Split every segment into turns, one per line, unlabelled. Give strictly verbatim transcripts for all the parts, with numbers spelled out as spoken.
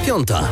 Piąta.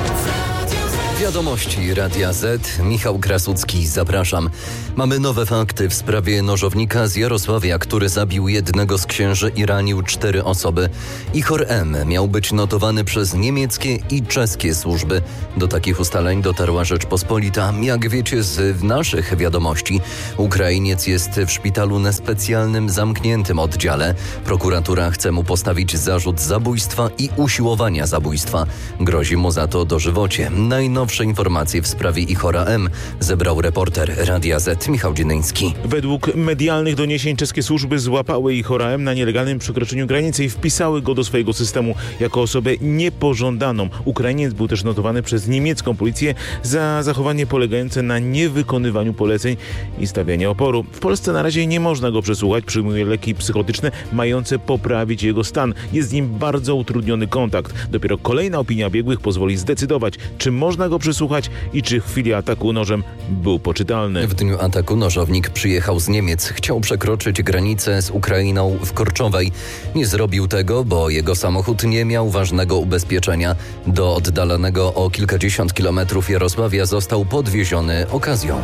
Wiadomości Radia Z. Michał Krasucki, zapraszam. Mamy nowe fakty w sprawie nożownika z Jarosławia, który zabił jednego z księży i ranił cztery osoby. Ichor M. miał być notowany przez niemieckie i czeskie służby. Do takich ustaleń dotarła Rzeczpospolita. Jak wiecie z naszych wiadomości, Ukrainiec jest w szpitalu na specjalnym, zamkniętym oddziale. Prokuratura chce mu postawić zarzut zabójstwa i usiłowania zabójstwa. Grozi mu za to dożywocie. Najnowsze informacje w sprawie Ichora M. zebrał reporter Radia Z Michał Dzienyński.
Według medialnych doniesień czeskie służby złapały Ichora M. na nielegalnym przekroczeniu granicy i wpisały go do swojego systemu jako osobę niepożądaną. Ukrainiec był też notowany przez niemiecką policję za zachowanie polegające na niewykonywaniu poleceń i stawianie oporu. W Polsce na razie nie można go przesłuchać, przyjmuje leki psychotyczne mające poprawić jego stan. Jest z nim bardzo utrudniony kontakt. Dopiero kolejna opinia biegłych pozwoli zdecydować, czy można go przesłuchać i czy w chwili ataku nożem był poczytalny.
W dniu ataku nożownik przyjechał z Niemiec. Chciał przekroczyć granicę z Ukrainą w Korczowej. Nie zrobił tego, bo jego samochód nie miał ważnego ubezpieczenia. Do oddalonego o kilkadziesiąt kilometrów Jarosławia został podwieziony okazją.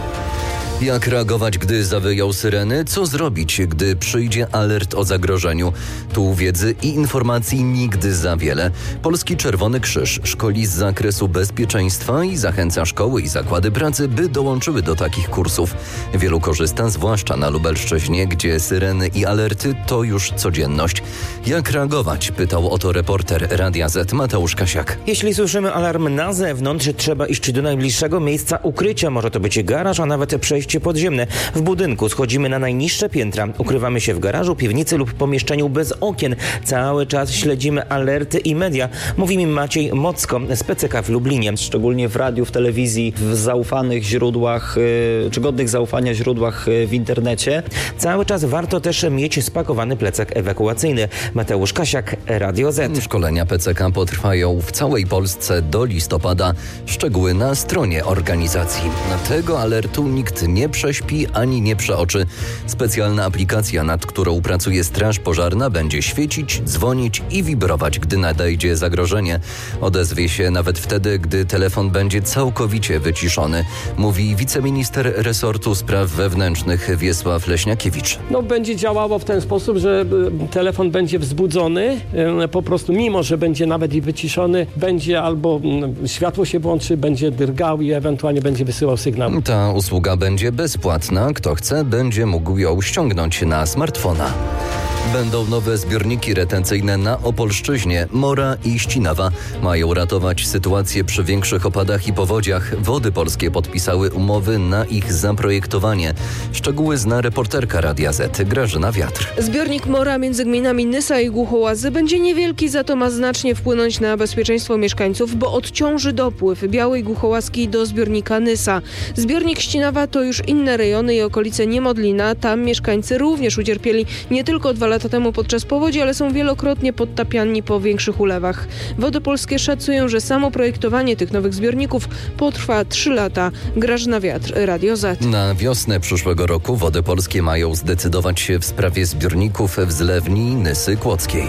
Jak reagować, gdy zawyją syreny? Co zrobić, gdy przyjdzie alert o zagrożeniu? Tu wiedzy i informacji nigdy za wiele. Polski Czerwony Krzyż szkoli z zakresu bezpieczeństwa i zachęca szkoły i zakłady pracy, by dołączyły do takich kursów. Wielu korzysta, zwłaszcza na Lubelszczyźnie, gdzie syreny i alerty to już codzienność. Jak reagować? Pytał o to reporter Radia Z Mateusz Kasiak.
Jeśli słyszymy alarm na zewnątrz, trzeba iść do najbliższego miejsca ukrycia. Może to być garaż, a nawet przejście podziemne. W budynku schodzimy na najniższe piętra. Ukrywamy się w garażu, piwnicy lub pomieszczeniu bez okien. Cały czas śledzimy alerty i media. Mówi mi Maciej Mocko z P C K w Lublinie.
Szczególnie w radiu, w telewizji, w zaufanych źródłach, yy, czy godnych zaufania źródłach yy, w internecie.
Cały czas warto też mieć spakowany plecak ewakuacyjny. Mateusz Kasiak, Radio Z.
Szkolenia P C K potrwają w całej Polsce do listopada. Szczegóły na stronie organizacji. Tego alertu nikt nie prześpi ani nie przeoczy. Specjalna aplikacja, nad którą pracuje Straż Pożarna, będzie świecić, dzwonić i wibrować, gdy nadejdzie zagrożenie. Odezwie się nawet wtedy, gdy telefon będzie całkowicie wyciszony, mówi wiceminister resortu spraw wewnętrznych Wiesław Leśniakiewicz.
No, będzie działało w ten sposób, że telefon będzie wzbudzony, po prostu mimo, że będzie nawet i wyciszony, będzie albo światło się włączy, będzie drgał i ewentualnie będzie wysyłał sygnał.
Ta usługa będzie bezpłatna. Kto chce, będzie mógł ją ściągnąć na smartfona. Będą nowe zbiorniki retencyjne na Opolszczyźnie. Mora i Ścinawa mają ratować sytuację przy większych opadach i powodziach. Wody Polskie podpisały umowy na ich zaprojektowanie. Szczegóły zna reporterka Radia Z Grażyna Wiatr.
Zbiornik Mora między gminami Nysa i Głuchołazy będzie niewielki, za to ma znacznie wpłynąć na bezpieczeństwo mieszkańców, bo odciąży dopływ Białej Głuchołaski do zbiornika Nysa. Zbiornik Ścinawa to już inne rejony i okolice Niemodlina. Tam mieszkańcy również ucierpieli nie tylko dwa lata temu podczas powodzi, ale są wielokrotnie podtapiani po większych ulewach. Wody Polskie szacują, że samo projektowanie tych nowych zbiorników potrwa trzy lata. Grażyna Wiatr, Radio Z.
Na wiosnę przyszłego roku Wody Polskie mają zdecydować się w sprawie zbiorników w zlewni Nysy Kłodzkiej.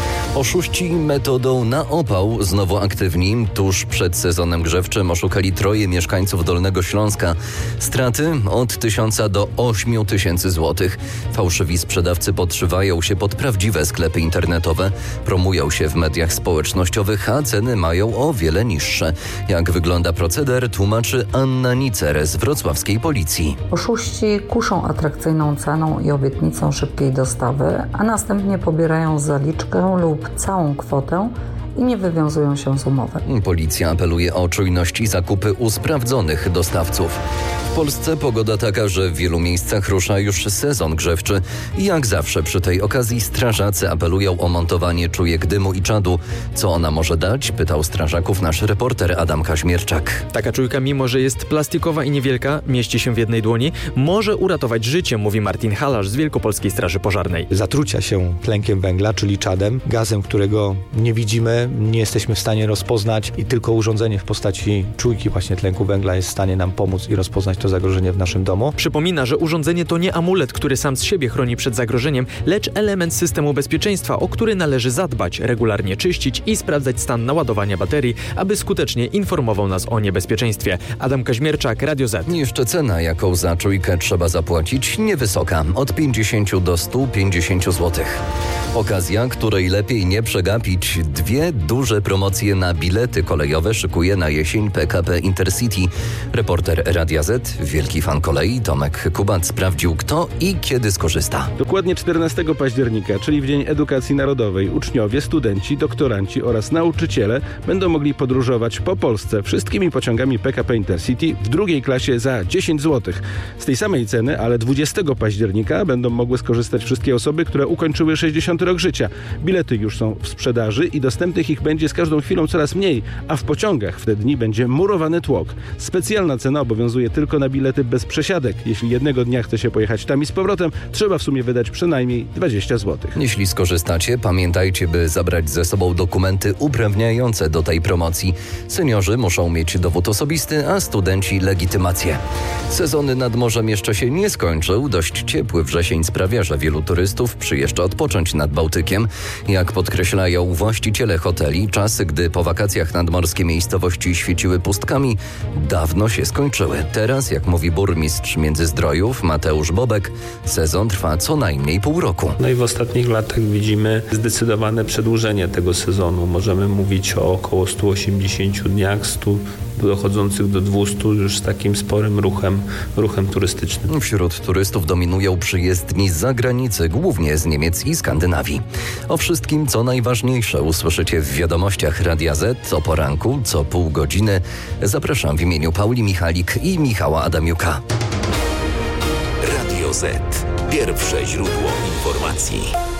Oszuści metodą na opał znowu aktywni. Tuż przed sezonem grzewczym oszukali troje mieszkańców Dolnego Śląska. Straty od tysiąca do ośmiu tysięcy złotych. Fałszywi sprzedawcy podszywają się pod prawdziwe sklepy internetowe, promują się w mediach społecznościowych, a ceny mają o wiele niższe. Jak wygląda proceder, tłumaczy Anna Nicer z wrocławskiej policji.
Oszuści kuszą atrakcyjną ceną i obietnicą szybkiej dostawy, a następnie pobierają zaliczkę lub całą kwotę i nie wywiązują się z umowy.
Policja apeluje o czujność i zakupy u sprawdzonych dostawców. W Polsce pogoda taka, że w wielu miejscach rusza już sezon grzewczy. I jak zawsze przy tej okazji strażacy apelują o montowanie czujek dymu i czadu. Co ona może dać? Pytał strażaków nasz reporter Adam Kaźmierczak.
Taka czujka, mimo że jest plastikowa i niewielka, mieści się w jednej dłoni, może uratować życie, mówi Martin Halarz z Wielkopolskiej Straży Pożarnej.
Zatrucia się tlenkiem węgla, czyli czadem, gazem, którego nie widzimy, które nie jesteśmy w stanie rozpoznać i tylko urządzenie w postaci czujki właśnie tlenku węgla jest w stanie nam pomóc i rozpoznać to zagrożenie w naszym domu.
Przypomina, że urządzenie to nie amulet, który sam z siebie chroni przed zagrożeniem, lecz element systemu bezpieczeństwa, o który należy zadbać, regularnie czyścić i sprawdzać stan naładowania baterii, aby skutecznie informował nas o niebezpieczeństwie. Adam Kaźmierczak, Radio Z.
Jeszcze cena, jaką za czujkę trzeba zapłacić, niewysoka. Od pięćdziesięciu do stu pięćdziesięciu złotych. Okazja, której lepiej nie przegapić. Dwie duże promocje na bilety kolejowe szykuje na jesień P K P Intercity. Reporter Radia Z, wielki fan kolei Tomek Kubat sprawdził, kto i kiedy skorzysta.
Dokładnie czternastego października, czyli w Dzień Edukacji Narodowej, uczniowie, studenci, doktoranci oraz nauczyciele będą mogli podróżować po Polsce wszystkimi pociągami P K P Intercity w drugiej klasie za dziesięć złotych. Z tej samej ceny, ale dwudziestego października będą mogły skorzystać wszystkie osoby, które ukończyły sześćdziesiąty rok życia. Bilety już są w sprzedaży i dostępnych ich będzie z każdą chwilą coraz mniej, a w pociągach w te dni będzie murowany tłok. Specjalna cena obowiązuje tylko na bilety bez przesiadek. Jeśli jednego dnia chce się pojechać tam i z powrotem, trzeba w sumie wydać przynajmniej dwadzieścia złotych.
Jeśli skorzystacie, pamiętajcie, by zabrać ze sobą dokumenty uprawniające do tej promocji. Seniorzy muszą mieć dowód osobisty, a studenci legitymację. Sezony nad morzem jeszcze się nie skończył. Dość ciepły wrzesień sprawia, że wielu turystów przyjeżdża odpocząć nad Bałtykiem. Jak podkreślają właściciele hoteli, czasy, gdy po wakacjach nadmorskie miejscowości świeciły pustkami, dawno się skończyły. Teraz, jak mówi burmistrz Międzyzdrojów Mateusz Bobek, sezon trwa co najmniej pół roku.
No i w ostatnich latach widzimy zdecydowane przedłużenie tego sezonu. Możemy mówić o około stu osiemdziesięciu dniach, stu dochodzących do dwustu już z takim sporym ruchem, ruchem turystycznym.
Wśród turystów dominują przyjezdni z zagranicy, głównie z Niemiec i Skandynawii. O wszystkim, co najważniejsze, usłyszycie w wiadomościach Radia Z o poranku, co pół godziny. Zapraszam w imieniu Pauli Michalik i Michała Adamiuka.
Radio Z. Pierwsze źródło informacji.